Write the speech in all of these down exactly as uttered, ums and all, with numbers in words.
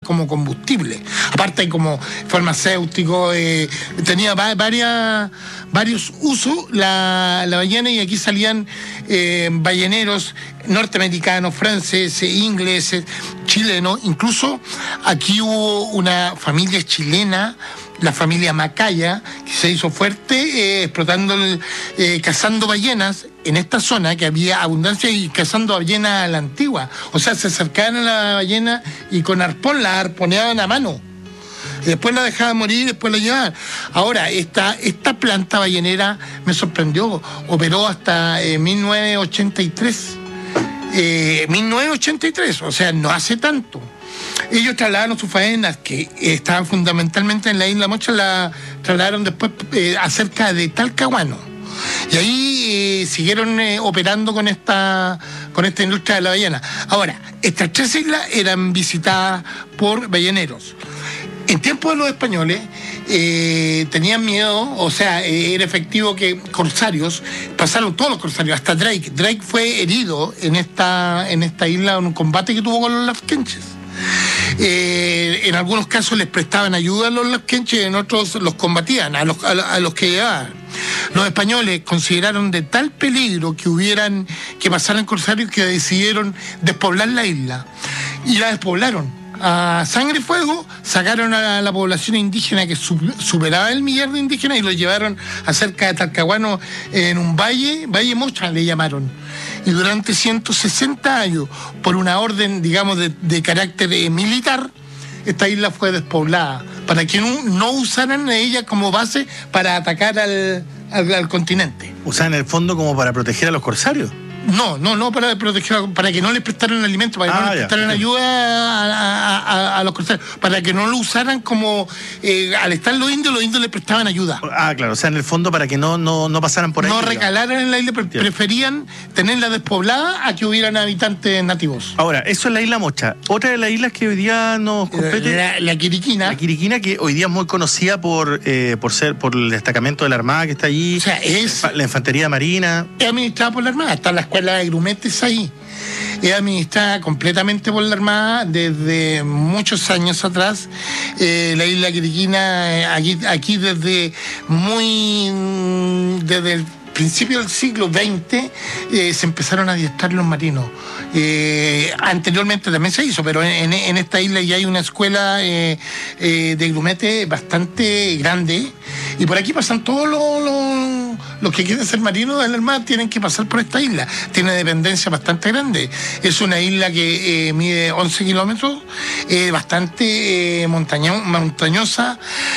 como combustible. Aparte como farmacéutico, eh, tenía va, varias, varios usos la, la ballena, y aquí salían eh, balleneros norteamericanos, franceses, ingleses, chilenos. Incluso aquí hubo una familia chilena, la familia Macaya, que se hizo fuerte eh, explotando, el, eh, cazando ballenas en esta zona, que había abundancia, y cazando ballenas a la antigua. O sea, se acercaban a la ballena y con arpón la arponeaban a mano. Y después la dejaban morir y después la llevaban. Ahora, esta, esta planta ballenera me sorprendió. Operó hasta eh, mil novecientos ochenta y tres. Eh, mil novecientos ochenta y tres, o sea, no hace tanto. Ellos trasladaron sus faenas, que estaban fundamentalmente en la isla Mocha, la trasladaron después eh, acerca de Talcahuano. Y ahí eh, siguieron eh, operando con esta, con esta industria de la ballena. Ahora, estas tres islas eran visitadas por balleneros. En tiempos de los españoles eh, tenían miedo, o sea, eh, era efectivo que corsarios, pasaron todos los corsarios, hasta Drake. Drake fue herido en esta, en esta isla en un combate que tuvo con los lafkenches. Eh, en algunos casos les prestaban ayuda a los lafkenches, en otros los combatían, a los, a, a los que llevaban. Los españoles consideraron de tal peligro que hubieran, que pasaran corsarios, que decidieron despoblar la isla. Y la despoblaron. A sangre y fuego sacaron a la, la población indígena, que su, superaba el millar de indígenas, y los llevaron a cerca de Talcahuano, en un valle, Valle Mocha le llamaron. Y durante ciento sesenta años, por una orden, digamos, de, de carácter eh, militar, esta isla fue despoblada, para que no, no usaran a ella como base para atacar al, al, al continente. O sea, en el fondo como para proteger a los corsarios. No, no, no para proteger, para que no les prestaran alimento, para que ah, no les ya, prestaran ya. ayuda a, a, a, a los corsarios, para que no lo usaran como, eh, al estar los indios, los indios les prestaban ayuda. Ah, claro, o sea, en el fondo para que no, no, no pasaran por ahí. No recalaran en la isla, pre- preferían tenerla despoblada a que hubieran habitantes nativos. Ahora, eso es la isla Mocha. Otra de las islas que hoy día nos compete... La, la Quiriquina. La Quiriquina, que hoy día es muy conocida por, eh, por ser, por el destacamento de la Armada que está allí. O sea, es... La infantería marina. Es administrada por la Armada, está las escuela de grumetes ahí. Es administrada completamente por la Armada desde muchos años atrás. Eh, la isla Quiriquina, eh, aquí, aquí desde muy... desde el principio del siglo veinte eh, se empezaron a adiestrar los marinos. Eh, anteriormente también se hizo, pero en, en esta isla ya hay una escuela eh, eh, de grumete bastante grande, y por aquí pasan todos los, los, los que quieren ser marinos de la Armada, tienen que pasar por esta isla. Tiene dependencia bastante grande. Es una isla que eh, mide once kilómetros, eh, bastante eh, montaño, montañosa,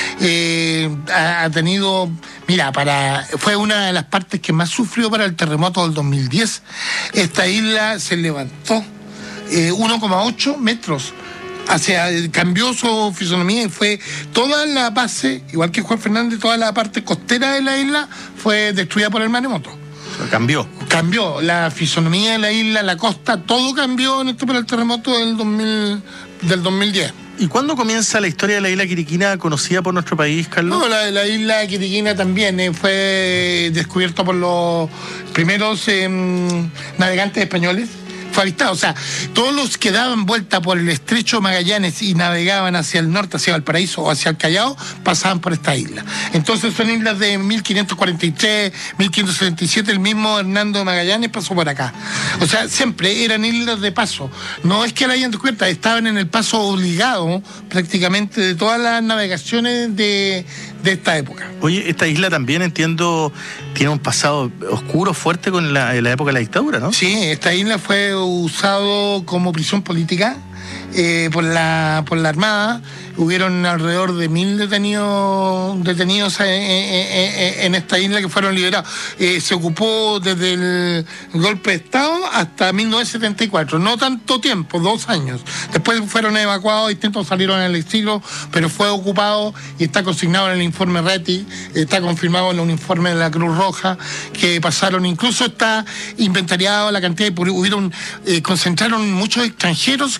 eh, ha, ha tenido... Mira, para fue una de las partes que más sufrió para el terremoto del dos mil diez. Esta isla se levantó eh, uno coma ocho metros. Hacia, cambió su fisonomía, y fue toda la base, igual que Juan Fernández, toda la parte costera de la isla fue destruida por el maremoto. Cambió. Cambió la fisonomía de la isla, la costa, todo cambió en esto por el terremoto del dos mil, del dos mil diez. ¿Y cuándo comienza la historia de la isla Quiriquina, conocida por nuestro país, Carlos? No, la, la isla Quiriquina también eh, fue descubierta por los primeros eh, navegantes españoles. Fue avistada, o sea, todos los que daban vuelta por el estrecho Magallanes y navegaban hacia el norte, hacia Valparaíso o hacia el Callao, pasaban por esta isla. Entonces son islas de mil quinientos cuarenta y tres, mil quinientos setenta y siete, el mismo Hernando de Magallanes pasó por acá. O sea, siempre eran islas de paso. No es que la hayan descubierto, estaban en el paso obligado prácticamente de todas las navegaciones de, de esta época. Oye, esta isla también, entiendo, tiene un pasado oscuro, fuerte con la, la época de la dictadura, ¿no? Sí, esta isla fue usado como prisión política eh, por la por la Armada. Hubieron alrededor de mil detenidos detenidos en, en, en esta isla que fueron liberados. Eh, se ocupó desde el golpe de Estado hasta mil novecientos setenta y cuatro, no tanto tiempo, dos años. Después fueron evacuados, distintos salieron al exilio, pero fue ocupado y está consignado en el informe Reti, está confirmado en un informe de la Cruz Roja, que pasaron, incluso está inventariado la cantidad de... hubieron, eh, concentraron muchos extranjeros que tomaron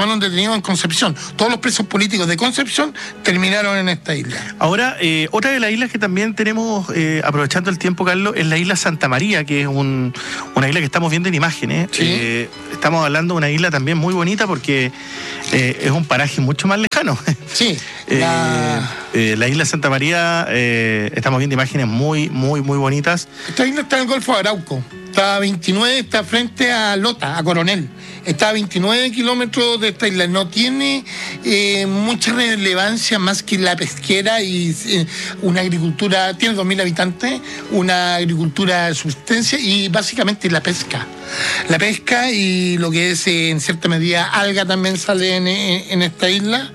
fueron detenidos en Concepción. Todos los presos políticos de Concepción terminaron en esta isla. Ahora, eh, otra de las islas que también tenemos, eh, aprovechando el tiempo, Carlos, es la isla Santa María, que es un, una isla que estamos viendo en imágenes. Sí. Eh, estamos hablando de una isla también muy bonita porque eh, es un paraje mucho más lejano. Sí. La, eh, eh, la isla Santa María, eh, estamos viendo imágenes muy, muy, muy bonitas. Esta isla está en el Golfo de Arauco. Está a veintinueve, está frente a Lota, a Coronel. Está a veintinueve kilómetros de esta isla. No tiene eh, mucha relevancia más que la pesquera y eh, una agricultura, tiene dos mil habitantes, una agricultura de subsistencia y básicamente la pesca. La pesca y lo que es eh, en cierta medida alga también sale en, en, en esta isla.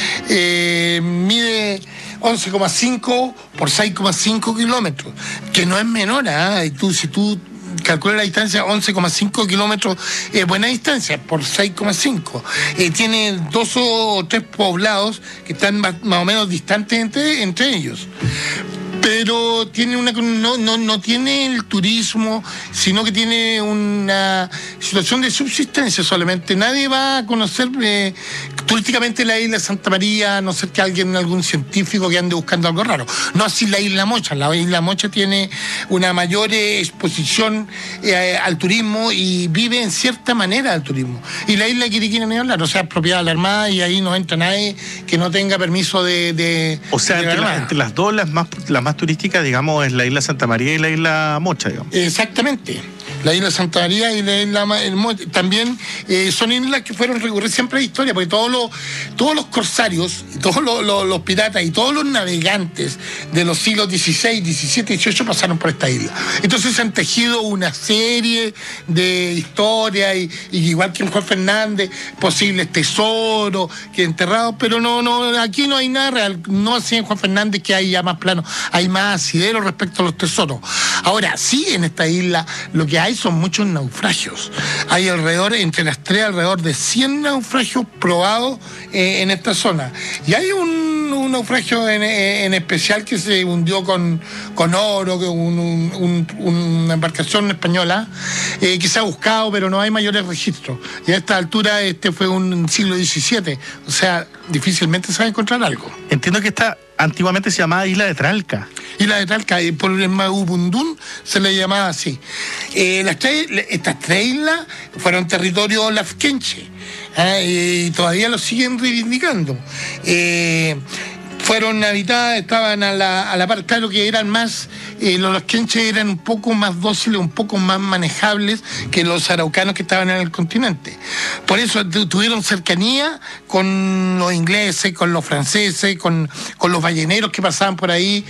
Eh, mide once coma cinco por seis coma cinco kilómetros, que no es menor, ¿eh? Y tú, si tú calcula la distancia, once coma cinco kilómetros, es eh, buena distancia, por seis coma cinco. Eh, tiene dos o tres poblados que están más, más o menos distantes entre, entre ellos. Pero tiene una no, no, no tiene el turismo, sino que tiene una situación de subsistencia solamente. Nadie va a conocer eh, turísticamente la isla Santa María, a no ser que alguien, algún científico que ande buscando algo raro. No así la isla Mocha. La isla Mocha tiene una mayor eh, exposición eh, al turismo y vive en cierta manera al turismo. Y la isla de Quiriquina, ni hablar, o sea, es propiedad de la Armada y ahí no entra nadie que no tenga permiso de... de o sea, de entre, la, entre las dos, las más, las más turísticas, digamos, es la isla Santa María y la isla Mocha, digamos. Exactamente. La isla Santa María y la isla el Mocha también eh, son islas que fueron recurrentes siempre a la historia, porque todos los, todos los corsarios, todos los, los, los piratas y todos los navegantes de los siglos dieciséis, diecisiete, dieciocho pasaron por esta isla. Entonces se han tejido una serie de historias, y, y igual que en Juan Fernández, posibles tesoros que enterrados, pero no, no, aquí no hay nada real, no así en Juan Fernández, que hay ya más plano, hay más asidero respecto a los tesoros. Ahora, sí, en esta isla lo que hay son muchos naufragios. Hay alrededor, entre las tres, alrededor de cien naufragios probados eh, en esta zona. Y hay un, un naufragio en, en especial que se hundió con, con oro, que un, un, un, una embarcación española eh, que se ha buscado, pero no hay mayores registros. Y a esta altura este fue un siglo diecisiete, o sea, difícilmente se va a encontrar algo. Entiendo que esta antiguamente se llamaba Isla de Tralca. Isla de Tralca, y por el Maupundún se le llamaba así. Eh, las tres, estas tres islas fueron territorio lafkenche, ¿eh? Y todavía lo siguen reivindicando. Eh, fueron habitadas, estaban a la, a la par, claro que eran más, eh, los lafkenches eran un poco más dóciles, un poco más manejables que los araucanos que estaban en el continente. Por eso tuvieron cercanía con los ingleses, con los franceses, con, con los balleneros que pasaban por ahí,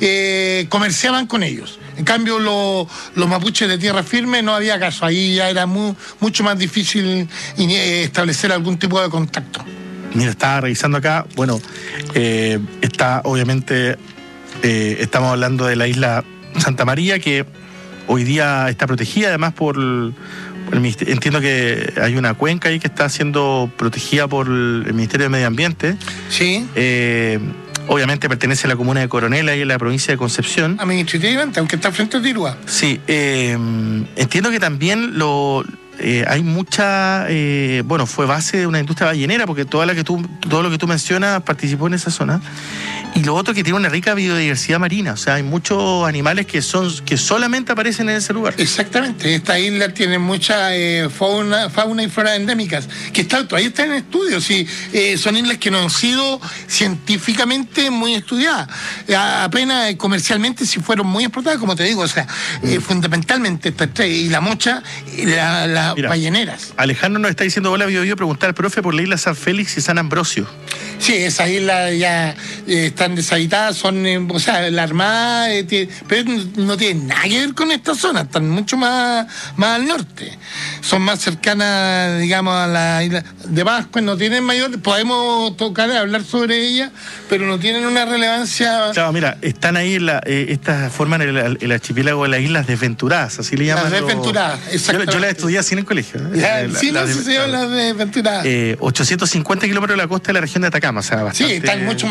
eh, comerciaban con ellos. En cambio, los, los mapuches de tierra firme no había caso, ahí ya era muy, mucho más difícil establecer algún tipo de contacto. Mira, estaba revisando acá, bueno, eh, está obviamente, eh, estamos hablando de la isla Santa María, que hoy día está protegida además por, por el ministerio. Entiendo que hay una cuenca ahí que está siendo protegida por el Ministerio de Medio Ambiente. Sí. Eh, obviamente pertenece a la comuna de Coronel, ahí en la provincia de Concepción. Administrativamente, aunque está frente a Tirúa. Sí, eh, entiendo que también lo... Eh, hay mucha, eh, bueno, fue base de una industria ballenera, porque toda la que tú, todo lo que tú mencionas participó en esa zona. Y lo otro, que tiene una rica biodiversidad marina, o sea, hay muchos animales que son que solamente aparecen en ese lugar. Exactamente, esta isla tiene mucha eh, fauna, fauna y flora endémicas, que está, todavía están en estudios, y eh, son islas que no han sido científicamente muy estudiadas, eh, apenas eh, comercialmente sí fueron muy explotadas, como te digo, o sea, eh, fundamentalmente estas tres, y la Mocha, y la, las Mira, balleneras. Alejandro nos está diciendo, hola, Bio Bio, preguntar al profe por la isla San Félix y San Ambrosio. Sí, esas islas ya eh, están deshabitadas, son, eh, o sea, la Armada, eh, tiene, pero no tienen nada que ver con esta zona, están mucho más, más al norte. Son más cercanas, digamos, a la isla de Pascua, no tienen mayor, podemos tocar, hablar sobre ellas, pero no tienen una relevancia. Claro, mira, están ahí, en la, eh, estas forman el, el archipiélago de las Islas Desventuradas, así le llaman. Las Desventuradas, exactamente. Yo, yo las estudié así en el colegio. ¿eh? Ya, eh, la, sí, la no, sí se llaman las Desventuradas. Eh, ochocientos cincuenta kilómetros de la costa de la región de Atacama, o sea, bastante... Sí, están mucho más, muy,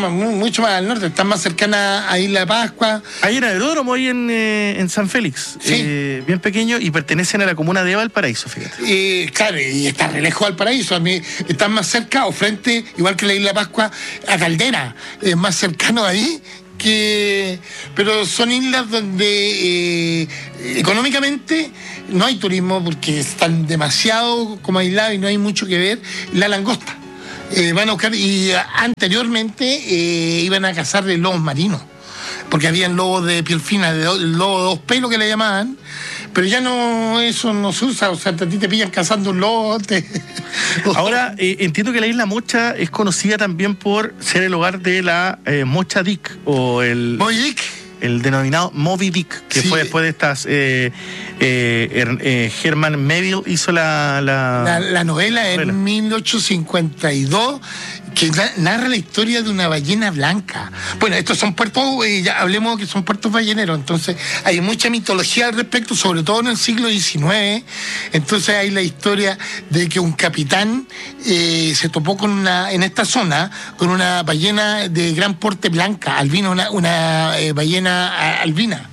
mucho más al norte, están más cercanas a Isla de Pascua. Hay un aeródromo ahí en, eh, en San Félix, Sí. eh, bien pequeño, y pertenecen a la comuna de Valparaíso, fíjate. Eh, claro, y está re lejos al paraíso. A mí están más cerca o frente, igual que la Isla de Pascua, a Caldera. Es más cercano ahí que. Pero son islas donde eh, económicamente no hay turismo porque están demasiado como aislados y no hay mucho que ver. La langosta. Eh, van a buscar, y anteriormente eh, iban a cazar de lobos marinos, porque habían lobos de piel fina, de do, lobo de dos pelos que le llamaban, pero ya no, eso no se usa, o sea, a ti te pillan cazando un lobo. Te... Ahora, eh, entiendo que la isla Mocha es conocida también por ser el hogar de la eh, Mocha Dick, o el... Moby Dick. El denominado Moby Dick, que Sí. fue después de estas... Eh, eh, er, eh, Herman Melville hizo la... La, La, la novela novela. en mil ochocientos cincuenta y dos, que na- narra la historia de una ballena blanca. Bueno, estos son puertos, eh, ya hablemos que son puertos balleneros, entonces hay mucha mitología al respecto, sobre todo en el siglo diecinueve. Entonces hay la historia de que un capitán eh, se topó con una, en esta zona, con una ballena de gran porte blanca, albina, una, una eh, ballena a- albina.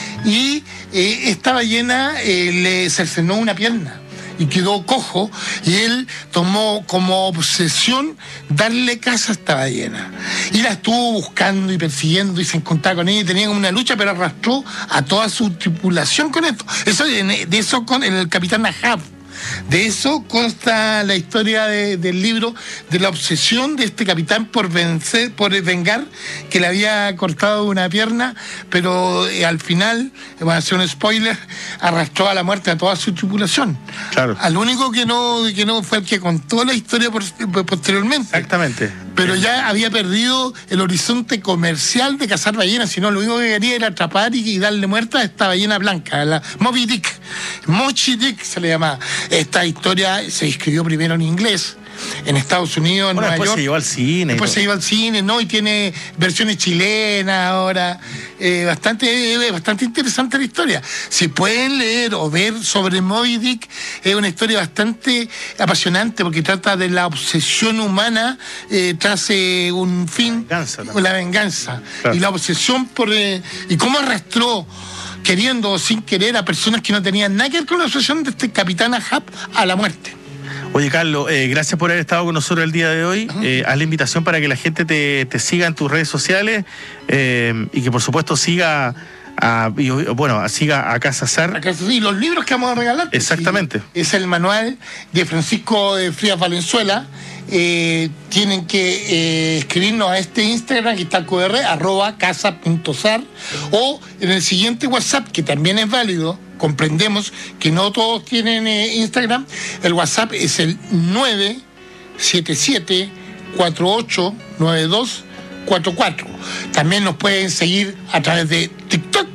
Y eh, esta ballena eh, le cercenó una pierna y quedó cojo, y él tomó como obsesión darle caza a esta ballena. Y la estuvo buscando y persiguiendo y se encontraba con ella y tenía como una lucha, pero arrastró a toda su tripulación con esto. Eso, de eso con el capitán Ahab. De eso consta la historia de, del libro, de la obsesión de este capitán por vencer, por vengar que le había cortado una pierna, pero eh, al final, voy a hacer un spoiler, arrastró a la muerte a toda su tripulación. Claro. Al único que no, que no fue el que contó la historia por, posteriormente. Exactamente. Pero ya había perdido el horizonte comercial de cazar ballenas, sino lo único que quería era atrapar y, y darle muerte a esta ballena blanca, la Moby Dick. Mochi Dick se le llamaba. Esta historia se escribió primero en inglés, en Estados Unidos, en Bueno, Nueva después York. se llevó al cine. Después se iba al cine, ¿no? Y tiene versiones chilenas ahora. Eh, bastante, eh, bastante interesante la historia. Si pueden leer o ver sobre Moby Dick, es una historia bastante apasionante porque trata de la obsesión humana eh, tras eh, un fin, Venganza también. la venganza. Claro. Y la obsesión por... Eh, y cómo arrastró, queriendo o sin querer, a personas que no tenían nada que ver con la obsesión de este capitán Ahab a la muerte. Oye, Carlos, eh, gracias por haber estado con nosotros el día de hoy. Eh, haz la invitación para que la gente te, te siga en tus redes sociales eh, y que, por supuesto, siga a, y, bueno, siga a Casa Sar. Acá, sí, los libros que vamos a regalar. Exactamente. Sí, es el manual de Francisco de Frías Valenzuela. Eh, tienen que eh, escribirnos a este Instagram que está el Q R, arroba casa.sar, o en el siguiente WhatsApp, que también es válido. Comprendemos que no todos tienen eh, Instagram. El WhatsApp es el nueve siete siete, cuatro ocho nueve dos cuatro cuatro. También nos pueden seguir a través de TikTok,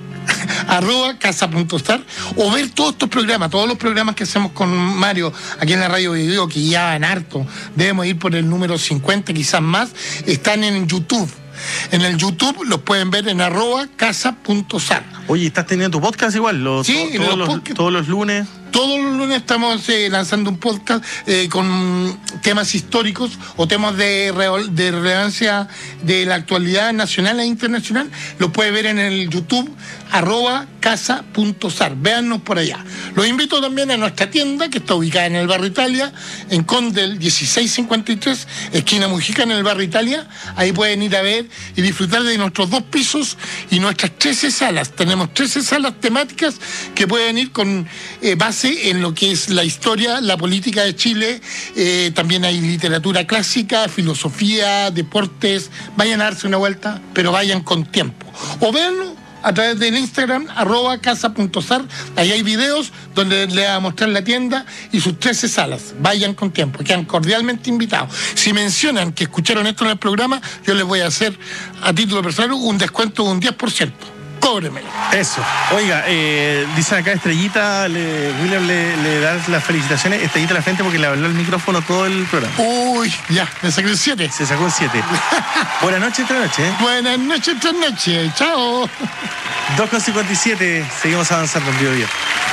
arroba casa.star, o ver todos estos programas, todos los programas que hacemos con Mario aquí en la Radio Video, que ya van harto, debemos ir por el número cincuenta, quizás más, están en YouTube. En el YouTube los pueden ver en arroba casa.sar. Oye, ¿estás teniendo tu podcast igual? Los, Sí, to- en todos, los los, podcasts. todos los lunes. Todos los lunes estamos eh, lanzando un podcast eh, con temas históricos o temas de, re- de relevancia de la actualidad nacional e internacional. Lo puede ver en el YouTube, arroba casa.sar. Véannos por allá. Los invito también a nuestra tienda, que está ubicada en el barrio Italia, en Condel dieciséis cincuenta y tres, esquina Mujica, en el barrio Italia. Ahí pueden ir a ver y disfrutar de nuestros dos pisos y nuestras trece salas. Tenemos trece salas temáticas que pueden ir con eh, base en lo que es la historia, la política de Chile. Eh, también hay literatura clásica, filosofía, deportes. Vayan a darse una vuelta, pero vayan con tiempo. O véanlo a través del Instagram, arroba casa.sar. Ahí hay videos donde les va a mostrar la tienda y sus trece salas. Vayan con tiempo, quedan cordialmente invitados. Si mencionan que escucharon esto en el programa, yo les voy a hacer, a título personal, un descuento de un diez por ciento. Cóbremelo. Eso. Oiga, eh, dicen acá Estrellita, le, William le, le da las felicitaciones, Estrellita a la frente porque le habló el micrófono todo el programa. Uy, ya, me saqué el siete. Se sacó un siete. Buenas noches, esta noche. ¿eh? Buenas noches, esta noche. Chao. dos con cincuenta y siete, seguimos avanzando en Bio Bio.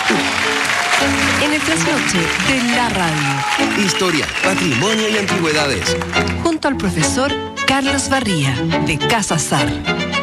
En el trasnoche de la radio, Historia, patrimonio y antigüedades. junto al profesor Carlos Barría, de Casa Sar.